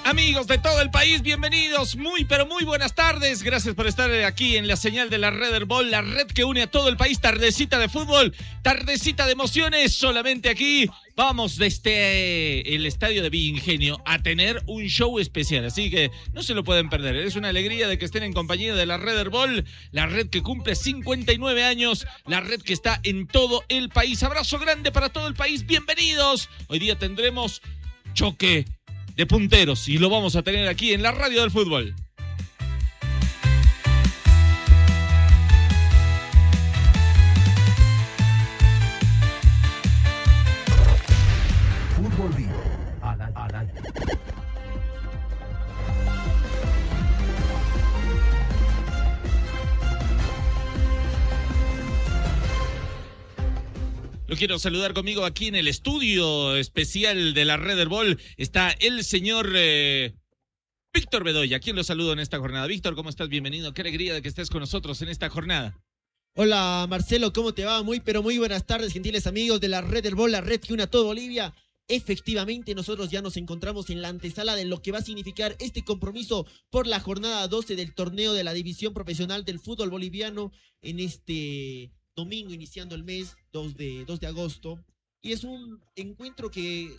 Amigos de todo el país, bienvenidos, pero muy buenas tardes. Gracias por estar aquí en la señal de la Red Herbol, la red que une a todo el país. Tardecita de fútbol, tardecita de emociones, solamente aquí. Vamos desde el estadio de Villa Ingenio a tener un show especial, así que no se lo pueden perder. Es una alegría de que estén en compañía de la Red Herbol, la red que cumple 59 años, la red que está en todo el país. Abrazo grande para todo el país, bienvenidos. Hoy día tendremos choque de punteros y lo vamos a tener aquí en la radio del fútbol. Fútbol Vivo al aire. Lo quiero saludar conmigo aquí en el estudio especial de la Red Herbol. Está el señor Víctor Bedoya. ¿Quién lo saludo en esta jornada? Víctor, ¿cómo estás? Bienvenido. Qué alegría de que estés con nosotros en esta jornada. Hola Marcelo, ¿cómo te va? Muy buenas tardes, gentiles amigos de la Red Herbol, la red que une a todo Bolivia. Efectivamente, nosotros ya nos encontramos en la antesala de lo que va a significar este compromiso por la jornada 12 del torneo de la División Profesional del Fútbol Boliviano en este domingo, iniciando el mes 2 de agosto. Y es un encuentro que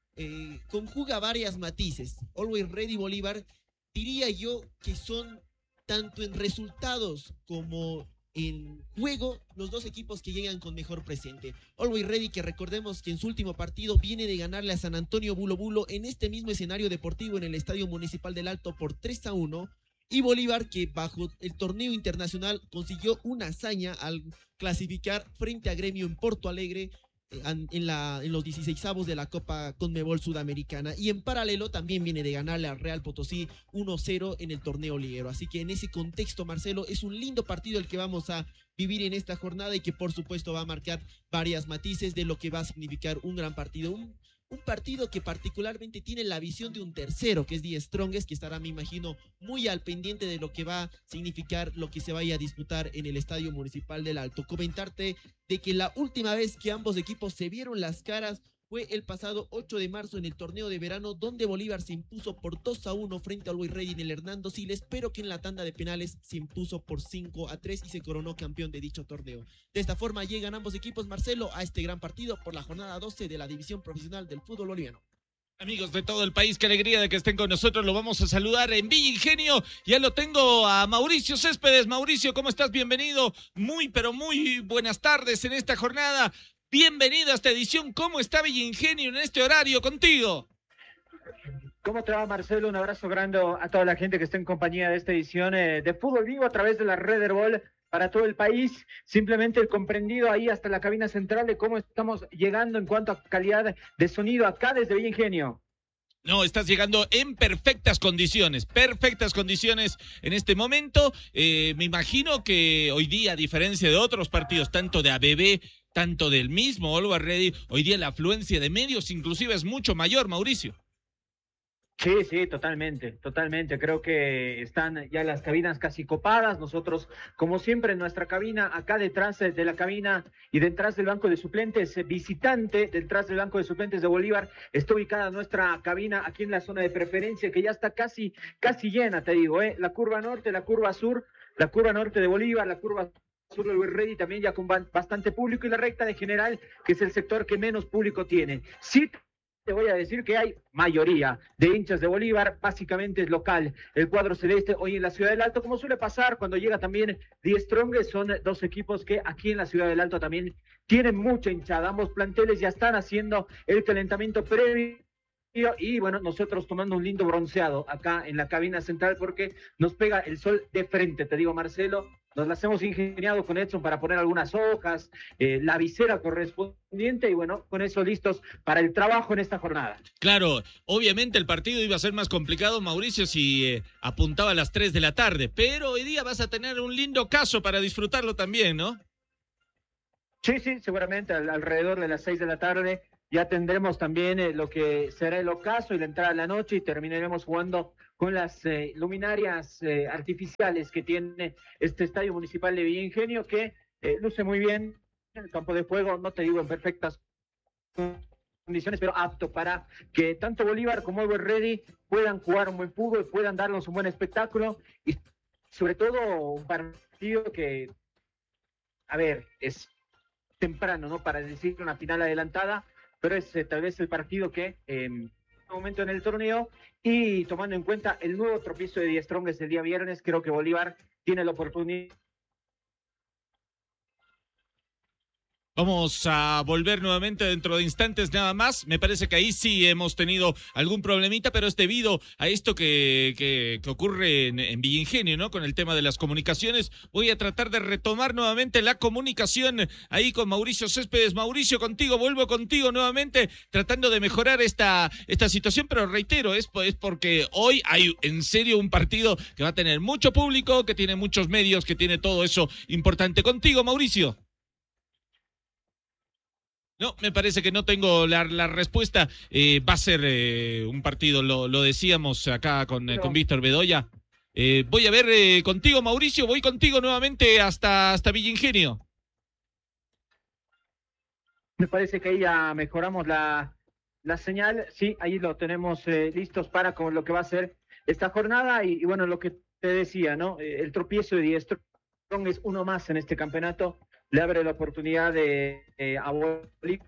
conjuga varias matices. Always Ready Bolívar, diría yo que son tanto en resultados como en juego los dos equipos que llegan con mejor presente. Always Ready, que recordemos que en su último partido viene de ganarle a San Antonio Bulo Bulo en este mismo escenario deportivo en el Estadio Municipal del Alto por 3-1. Y Bolívar, que bajo el torneo internacional consiguió una hazaña al clasificar frente a Gremio en Porto Alegre en los 16avos de la Copa Conmebol Sudamericana. Y en paralelo también viene de ganarle al Real Potosí 1-0 en el torneo liguero. Así que en ese contexto, Marcelo, es un lindo partido el que vamos a vivir en esta jornada y que por supuesto va a marcar varias matices de lo que va a significar un gran partido. Un partido que particularmente tiene la visión de un tercero, que es The Strongest, que estará, me imagino, muy al pendiente de lo que va a significar lo que se vaya a disputar en el Estadio Municipal del Alto. Comentarte de que la última vez que ambos equipos se vieron las caras fue el pasado 8 de marzo en el torneo de verano, donde Bolívar se impuso por 2-1 frente al Always Ready en el Hernando Siles, pero que en la tanda de penales se impuso por 5-3 y se coronó campeón de dicho torneo. De esta forma llegan ambos equipos, Marcelo, a este gran partido por la jornada 12 de la División Profesional del Fútbol Boliviano. Amigos de todo el país, qué alegría de que estén con nosotros. Lo vamos a saludar en Villa Ingenio. Ya lo tengo a Mauricio Céspedes. Mauricio, ¿cómo estás? Bienvenido. Muy buenas tardes en esta jornada. Bienvenido a esta edición. ¿Cómo está Villa Ingenio en este horario? Contigo. ¿Cómo te va, Marcelo? Un abrazo grande a toda la gente que está en compañía de esta edición de Fútbol Vivo a través de la Red Herbol para todo el país. Simplemente el comprendido ahí hasta la cabina central de cómo estamos llegando en cuanto a calidad de sonido acá desde Villa Ingenio. No, estás llegando en perfectas condiciones en este momento. Me imagino que hoy día, a diferencia de otros partidos, tanto de ABB, tanto del mismo Always Ready, hoy día la afluencia de medios inclusive es mucho mayor, Mauricio. Sí, totalmente. Creo que están ya las cabinas casi copadas. Nosotros, como siempre, en nuestra cabina, acá detrás de la cabina y detrás del banco de suplentes, visitante, detrás del banco de suplentes de Bolívar, está ubicada nuestra cabina aquí en la zona de preferencia, que ya está casi llena, te digo, La curva norte, la curva sur, la curva norte de Bolívar, la curva sur del Always Ready, también ya con bastante público, y la recta de general, que es el sector que menos público tiene. Sí, te voy a decir que hay mayoría de hinchas de Bolívar, básicamente es local. El cuadro celeste hoy en la Ciudad del Alto, como suele pasar cuando llega también The Strongest, son dos equipos que aquí en la Ciudad del Alto también tienen mucha hinchada. Ambos planteles ya están haciendo el calentamiento previo. Y bueno, nosotros tomando un lindo bronceado acá en la cabina central porque nos pega el sol de frente, te digo, Marcelo. Nos las hemos ingeniado con Edson para poner algunas hojas, la visera correspondiente y bueno, con eso listos para el trabajo en esta jornada. Claro, obviamente el partido iba a ser más complicado, Mauricio, si apuntaba a las 3 de la tarde, pero hoy día vas a tener un lindo caso para disfrutarlo también, ¿no? Sí, seguramente alrededor de las 6 de la tarde ya tendremos también lo que será el ocaso y la entrada de la noche y terminaremos jugando con las luminarias artificiales que tiene este Estadio Municipal de Villa Ingenio, que luce muy bien en el campo de juego, no te digo en perfectas condiciones, pero apto para que tanto Bolívar como Always Ready puedan jugar un buen fútbol, puedan darnos un buen espectáculo y sobre todo un partido que, a ver, es temprano, ¿no? Para decir una final adelantada, pero es tal vez el partido que en este momento en el torneo y tomando en cuenta el nuevo tropiezo de Die Strongest el día viernes, creo que Bolívar tiene la oportunidad. Vamos a volver nuevamente dentro de instantes nada más. Me parece que ahí sí hemos tenido algún problemita, pero es debido a esto que ocurre en Villa Ingenio, ¿no? Con el tema de las comunicaciones. Voy a tratar de retomar nuevamente la comunicación ahí con Mauricio Céspedes. Mauricio, vuelvo contigo nuevamente, tratando de mejorar esta situación, pero reitero, es porque hoy hay en serio un partido que va a tener mucho público, que tiene muchos medios, que tiene todo eso importante. Contigo, Mauricio. No, me parece que no tengo la respuesta. Va a ser un partido, lo decíamos acá con Víctor Bedoya. Voy a ver contigo, Mauricio, voy contigo nuevamente hasta Villa Ingenio. Me parece que ahí ya mejoramos la señal. Sí, ahí lo tenemos listos para con lo que va a ser esta jornada. Y bueno, lo que te decía, ¿no? El tropiezo de Die Strong es uno más en este campeonato. Le abre la oportunidad a Bolívar.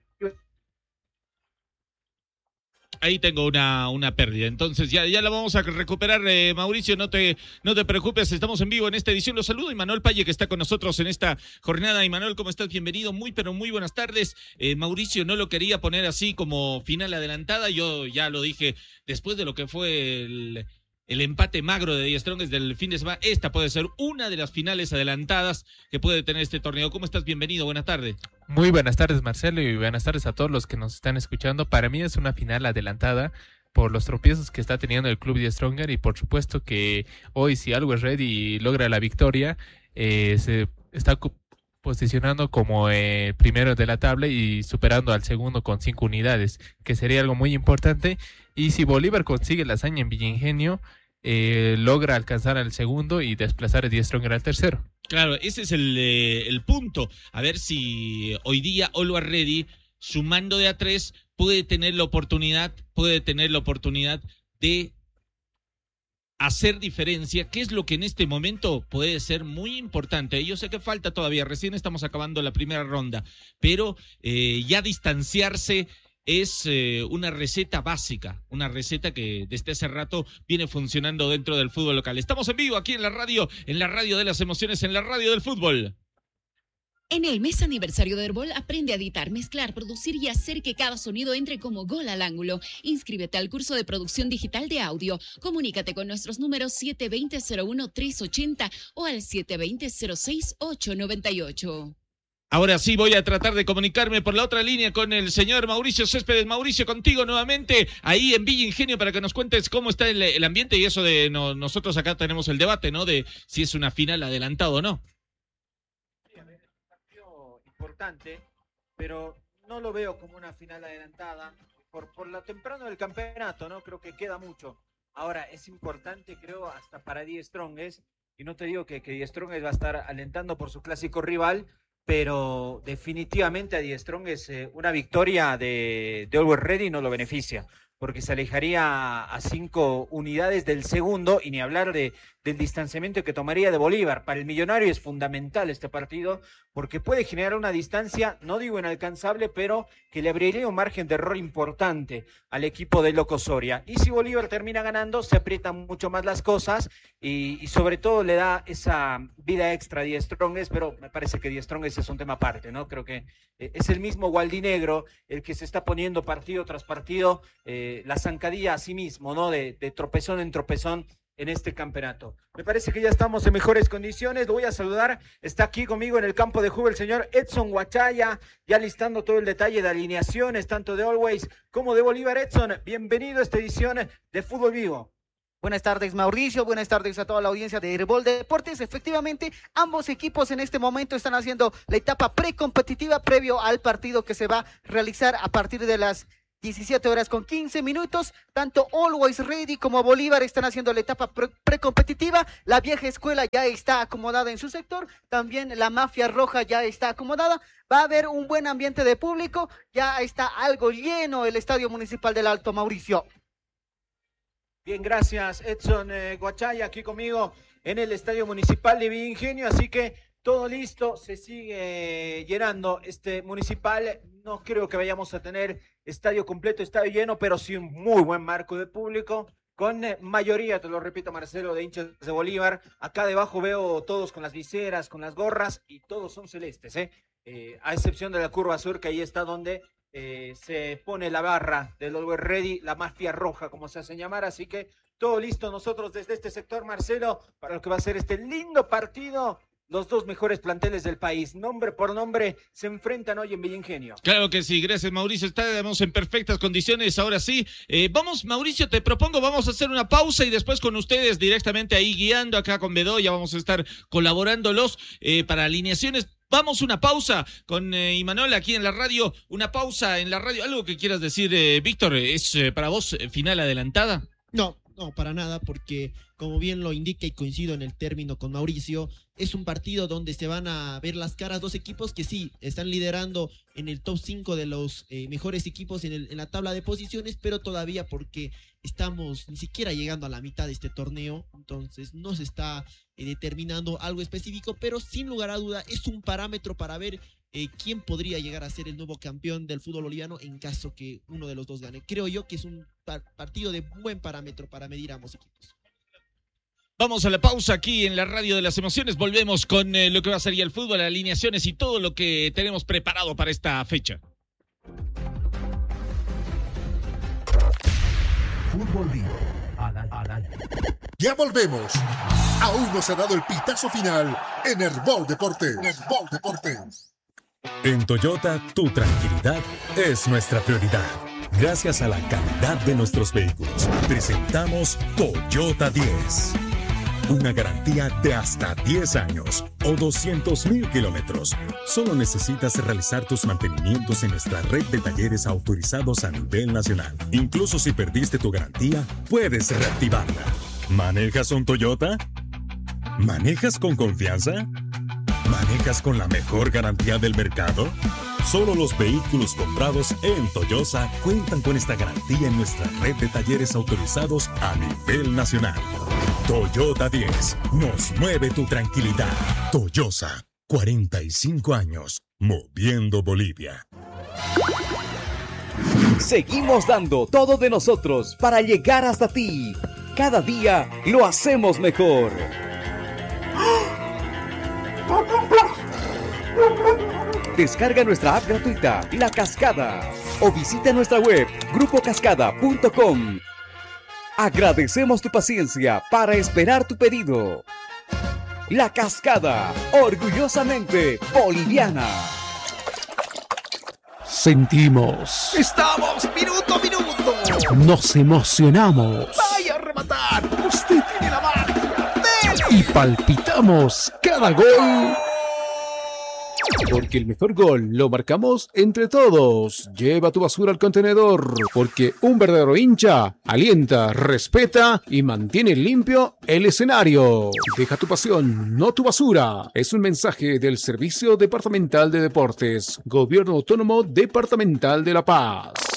Ahí tengo una pérdida, entonces ya la vamos a recuperar, Mauricio, no te preocupes, estamos en vivo en esta edición. Los saludo, Imanol Paye, que está con nosotros en esta jornada. Imanol, ¿cómo estás? Bienvenido, pero muy buenas tardes. Mauricio no lo quería poner así como final adelantada, yo ya lo dije después de lo que fue el empate magro de Die Strongest del fin de semana. Esta puede ser una de las finales adelantadas que puede tener este torneo. ¿Cómo estás? Bienvenido, buenas tardes. Muy buenas tardes, Marcelo, y buenas tardes a todos los que nos están escuchando. Para mí es una final adelantada por los tropiezos que está teniendo el club Die Strongest, y por supuesto que hoy, si Always Ready logra la victoria, se está posicionando como primero de la tabla y superando al segundo con 5 unidades, que sería algo muy importante. Y si Bolívar consigue la hazaña en Villa Ingenio, logra alcanzar al segundo y desplazar a Die Strongest al tercero. Claro, ese es el punto. A ver si hoy día Always Ready, sumando de a 3, puede tener la oportunidad de hacer diferencia, que es lo que en este momento puede ser muy importante. Yo sé que falta todavía, recién estamos acabando la primera ronda, pero ya distanciarse es una receta básica, una receta que desde hace rato viene funcionando dentro del fútbol local. Estamos en vivo aquí en la radio de las emociones, en la radio del fútbol. En el mes aniversario de Herbol, aprende a editar, mezclar, producir y hacer que cada sonido entre como gol al ángulo. Inscríbete al curso de producción digital de audio. Comunícate con nuestros números 720-01-380 o al 720-06-898. Ahora sí voy a tratar de comunicarme por la otra línea con el señor Mauricio Céspedes. Mauricio, contigo nuevamente ahí en Villa Ingenio para que nos cuentes cómo está el ambiente y eso de nosotros acá tenemos el debate, ¿no? De si es una final adelantado o no. Sí, a ver, es un partido importante, pero no lo veo como una final adelantada por lo temprano del campeonato, ¿no? Creo que queda mucho. Ahora, es importante, creo, hasta para Die Strongest, y no te digo que Die Strongest va a estar alentando por su clásico rival, pero definitivamente a Die Strongest una victoria de Always Ready no lo beneficia, porque se alejaría a 5 unidades del segundo, y ni hablar del distanciamiento que tomaría de Bolívar. Para el millonario es fundamental este partido, porque puede generar una distancia, no digo inalcanzable, pero que le abriría un margen de error importante al equipo de Loco Soria. Y si Bolívar termina ganando, se aprietan mucho más las cosas, y sobre todo le da esa vida extra a Die Strongest, pero me parece que Die Strongest es un tema aparte, ¿no? Creo que es el mismo Gualdinegro el que se está poniendo partido tras partido la zancadilla a sí mismo, ¿no? De tropezón en tropezón en este campeonato. Me parece que ya estamos en mejores condiciones. Lo voy a saludar. Está aquí conmigo en el campo de juego el señor Edson Huachaya, ya listando todo el detalle de alineaciones, tanto de Always como de Bolívar. Edson, bienvenido a esta edición de Fútbol Vivo. Buenas tardes, Mauricio. Buenas tardes a toda la audiencia de Herbol Deportes. Efectivamente, ambos equipos en este momento están haciendo la etapa precompetitiva previo al partido que se va a realizar a partir de las 17 horas con 15 minutos. Tanto Always Ready como Bolívar están haciendo la etapa precompetitiva. La vieja escuela ya está acomodada en su sector. También la Mafia Roja ya está acomodada. Va a haber un buen ambiente de público. Ya está algo lleno el Estadio Municipal del Alto, Mauricio. Bien, gracias Edson Guachaya, aquí conmigo en el Estadio Municipal de Villa Ingenio, así que todo listo, se sigue llenando este municipal. No creo que vayamos a tener estadio completo, estadio lleno, pero sí un muy buen marco de público, con mayoría, te lo repito Marcelo, de hinchas de Bolívar. Acá debajo veo todos con las viseras, con las gorras, y todos son celestes, a excepción de la curva sur, que ahí está donde se pone la barra del Always Ready, la Mafia Roja, como se hace llamar. Así que todo listo nosotros desde este sector, Marcelo, para lo que va a ser este lindo partido. Los dos mejores planteles del país, nombre por nombre, se enfrentan hoy en Villa Ingenio. Claro que sí, gracias Mauricio, estamos en perfectas condiciones, ahora sí. Vamos, Mauricio, te propongo, vamos a hacer una pausa y después con ustedes directamente ahí guiando acá con Bedoya, vamos a estar colaborándolos para alineaciones. Vamos una pausa con Imanol aquí en la radio, una pausa en la radio. ¿Algo que quieras decir, Víctor? ¿Es para vos final adelantada? No, para nada, porque como bien lo indica y coincido en el término con Mauricio, es un partido donde se van a ver las caras dos equipos que sí, están liderando en el top 5 de los mejores equipos en la tabla de posiciones, pero todavía porque estamos ni siquiera llegando a la mitad de este torneo, entonces no se está determinando algo específico, pero sin lugar a duda es un parámetro para ver quién podría llegar a ser el nuevo campeón del fútbol boliviano en caso que uno de los dos gane. Creo yo que es un partido de buen parámetro para medir a ambos equipos. Vamos a la pausa aquí en la radio de las emociones. Volvemos con lo que va a ser ya el fútbol, las alineaciones y todo lo que tenemos preparado para esta fecha. Fútbol Vivo al aire. Ya volvemos. Aún no se ha dado el pitazo final en Herbol Deportes. En Toyota, tu tranquilidad es nuestra prioridad. Gracias a la calidad de nuestros vehículos, presentamos Toyota 10. Una garantía de hasta 10 años o 200,000 kilómetros. Solo necesitas realizar tus mantenimientos en nuestra red de talleres autorizados a nivel nacional. Incluso si perdiste tu garantía, puedes reactivarla. ¿Manejas un Toyota? ¿Manejas con confianza? ¿Manejas con la mejor garantía del mercado? Solo los vehículos comprados en Toyosa cuentan con esta garantía en nuestra red de talleres autorizados a nivel nacional. Toyota 10, nos mueve tu tranquilidad. Toyosa, 45 años, moviendo Bolivia. Seguimos dando todo de nosotros para llegar hasta ti. Cada día lo hacemos mejor. Descarga nuestra app gratuita, La Cascada, o visita nuestra web, grupocascada.com. Agradecemos tu paciencia para esperar tu pedido. La Cascada, orgullosamente boliviana. Sentimos. Estamos minuto a minuto. Nos emocionamos. Vaya a rematar. Usted tiene la magia. Y palpitamos cada gol. Porque el mejor gol lo marcamos entre todos. Lleva tu basura al contenedor, porque un verdadero hincha alienta, respeta y mantiene limpio el escenario. Deja tu pasión, no tu basura. Es un mensaje del Servicio Departamental de Deportes, Gobierno Autónomo Departamental de La Paz.